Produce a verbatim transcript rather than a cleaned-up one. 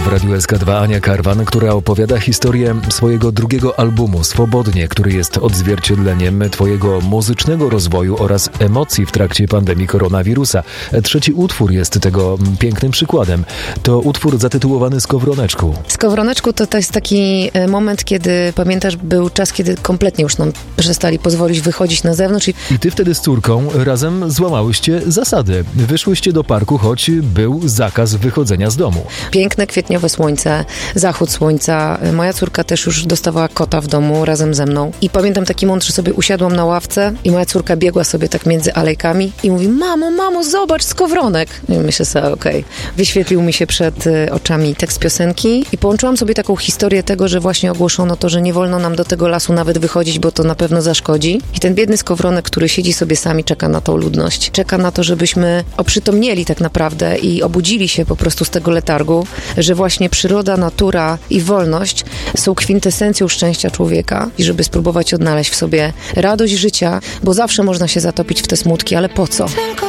Radiu S K dwa Ania Karwan, która opowiada historię swojego drugiego albumu Swobodnie, który jest odzwierciedleniem twojego muzycznego rozwoju oraz emocji w trakcie pandemii koronawirusa. Trzeci utwór jest tego pięknym przykładem. To utwór zatytułowany Skowroneczku. Skowroneczku to, to jest taki moment, kiedy, pamiętasz, był czas, kiedy kompletnie już nam przestali pozwolić wychodzić na zewnątrz. I, I ty wtedy z córką razem złamałyście zasady. Wyszłyście do parku, choć był zakaz wychodzenia z domu. Piękne, kwietniowe słońce, zachód słońca. Moja córka też już dostawała kota w domu razem ze mną. I pamiętam taki moment, że sobie usiadłam na ławce i moja córka biegła sobie tak między alejkami i mówi: mamo, mamo, zobacz, skowronek. I myślę sobie, okej. Okay. Wyświetlił mi się przed y, oczami tekst piosenki i połączyłam sobie taką historię tego, że właśnie ogłoszono to, że nie wolno nam do tego lasu nawet wychodzić, bo to na pewno zaszkodzi. I ten biedny skowronek, który siedzi sobie sam i czeka na tą ludność. Czeka na to, żebyśmy oprzytomnieli tak naprawdę i obudzili się po prostu z tego letargu, że właśnie przyroda, natura i wolność są kwintesencją szczęścia człowieka i żeby spróbować odnaleźć w sobie radość życia, bo zawsze można się zatopić w te smutki, ale po co?